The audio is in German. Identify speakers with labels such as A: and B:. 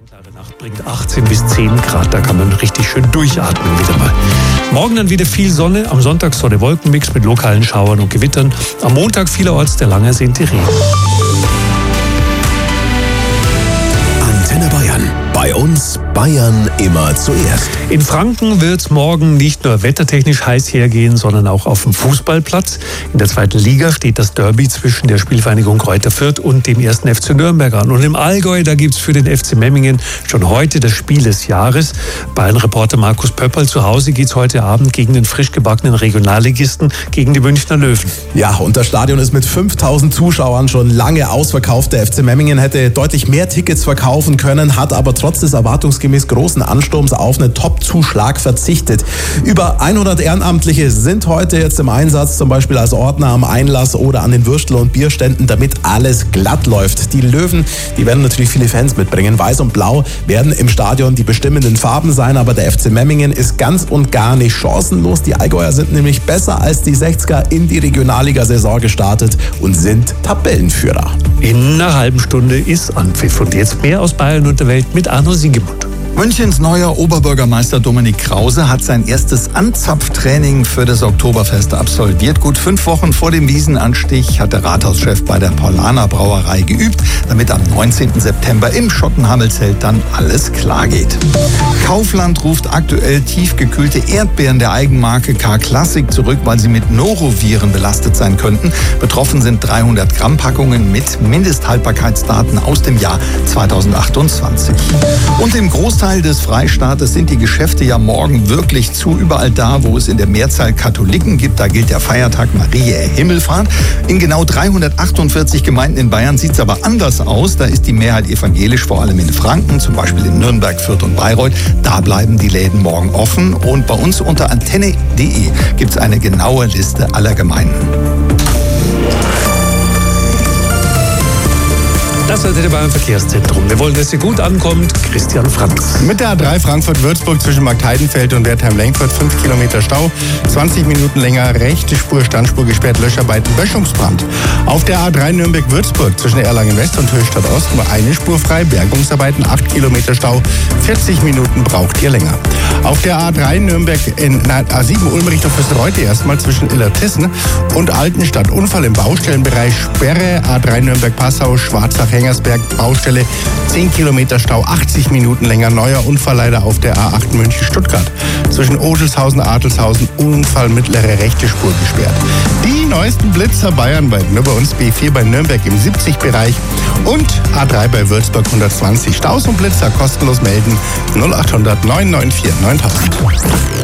A: Klare Nacht bringt 18 bis 10 Grad, da kann man richtig schön durchatmen wieder mal. Morgen dann wieder viel Sonne, am Sonntag Sonne-Wolkenmix mit lokalen Schauern und Gewittern. Am Montag vielerorts der lang ersehnte Regen.
B: Antenne Bayern. Bei uns Bayern immer zuerst.
A: In Franken wird es morgen nicht nur wettertechnisch heiß hergehen, sondern auch auf dem Fußballplatz. In der 2. Liga steht das Derby zwischen der Spielvereinigung Greuther Fürth und dem 1. FC Nürnberg an. Und im Allgäu, da gibt es für den FC Memmingen schon heute das Spiel des Jahres. Bayern-Reporter Markus Pöpperl zu Hause geht es heute Abend gegen den frisch gebackenen Regionalligisten, gegen die Münchner Löwen.
C: Ja, und das Stadion ist mit 5000 Zuschauern schon lange ausverkauft. Der FC Memmingen hätte deutlich mehr Tickets verkaufen können, hat aber trotz des erwartungsgemäß großen Ansturms auf einen Top-Zuschlag verzichtet. Über 100 Ehrenamtliche sind heute jetzt im Einsatz, zum Beispiel als Ordner am Einlass oder an den Würstel- und Bierständen, damit alles glatt läuft. Die Löwen, die werden natürlich viele Fans mitbringen. Weiß und Blau werden im Stadion die bestimmenden Farben sein, aber der FC Memmingen ist ganz und gar nicht chancenlos. Die Allgäuer sind nämlich besser als die 60er in die Regionalliga-Saison gestartet und sind Tabellenführer.
A: In einer halben Stunde ist Anpfiff und jetzt mehr aus Bayern und der Welt mit Arno Siegemund.
D: Münchens neuer Oberbürgermeister Dominik Krause hat sein erstes Anzapftraining für das Oktoberfest absolviert. Gut 5 Wochen vor dem Wiesenanstich hat der Rathauschef bei der Paulaner Brauerei geübt, damit am 19. September im Schottenhammelzelt dann alles klar geht. Kaufland ruft aktuell tiefgekühlte Erdbeeren der Eigenmarke K-Classic zurück, weil sie mit Noroviren belastet sein könnten. Betroffen sind 300 Gramm Packungen mit Mindesthaltbarkeitsdaten aus dem Jahr 2028. Und im Großteil des Freistaates sind die Geschäfte ja morgen wirklich zu. Überall da, wo es in der Mehrzahl Katholiken gibt, da gilt der Feiertag Mariä Himmelfahrt. In genau 348 Gemeinden in Bayern sieht es aber anders aus. Da ist die Mehrheit evangelisch, vor allem in Franken, zum Beispiel in Nürnberg, Fürth und Bayreuth. Da bleiben die Läden morgen offen. Und bei uns unter antenne.de gibt es eine genaue Liste aller Gemeinden.
A: Das ist der Bayern Verkehrszentrum. Wir wollen, dass sie gut ankommt. Christian Franz.
E: Mit der A3 Frankfurt-Würzburg zwischen Marktheidenfeld und Wertheim-Lenkfurt 5 Kilometer Stau, 20 Minuten länger, rechte Spur, Standspur gesperrt, Löscharbeiten, Böschungsbrand. Auf der A3 Nürnberg-Würzburg zwischen Erlangen-West und Höchstadt-Ost nur eine Spur frei, Bergungsarbeiten, 8 Kilometer Stau, 40 Minuten braucht ihr länger. Auf der A3 Nürnberg in A7 Ulm Richtung Fürsreute erstmal zwischen Illertissen und Altenstadt. Unfall im Baustellenbereich, Sperre, A3 Nürnberg-Passau, Schwarzach-Hengersberg, Baustelle, 10 Kilometer Stau, 80 Minuten länger. Neuer Unfall leider auf der A8 München-Stuttgart. Zwischen Odelshausen, Adolfshausen, Unfall, mittlere rechte Spur gesperrt. Die neuesten Blitzer bayernweit, nur bei uns B4 bei Nürnberg im 70-Bereich und A3 bei Würzburg 120. Staus und Blitzer kostenlos melden 0800 994 9000.